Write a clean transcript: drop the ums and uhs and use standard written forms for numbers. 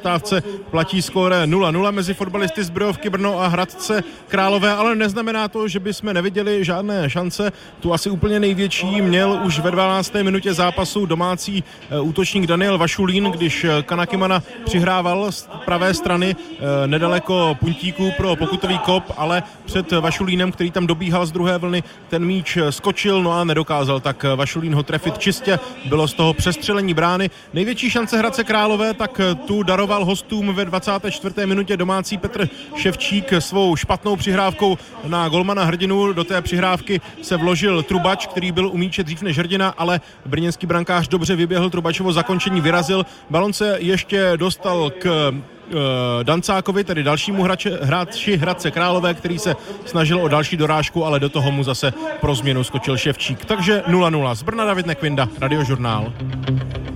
přestávce platí skóre 0-0 mezi fotbalisty Zbrojovky Brno a Hradce Králové, ale neznamená to, že bychom neviděli žádné šance. Tu asi úplně největší měl už ve 12. minutě zápasu domácí útočník Daniel Vašulín, když Kanakimana přihrával z pravé strany nedaleko puntíku pro pokutový kop, ale před Vašulínem, který tam dobíhal z druhé vlny, ten míč skočil, no a nedokázal tak Vašulín ho trefit čistě. Bylo z toho přestřelení brány. Největší šance Hradce Králové, tak tu daroval hostům ve 24. minutě domácí Petr Ševčík svou špatnou přihrávkou na golmana Hrdinu. Do té přihrávky se vložil Trubač, který byl u míče dřív než Hrdina, ale brněnský brankář dobře vyběhl, Trubačovo zakončení vyrazil. Balon se ještě dostal k Dancákovi, tedy dalšímu hráči Hradce Králové, který se snažil o další dorážku, ale do toho mu zase pro změnu skočil Ševčík. Takže 0-0. Z Brna David Nekvinda, Radiožurnál.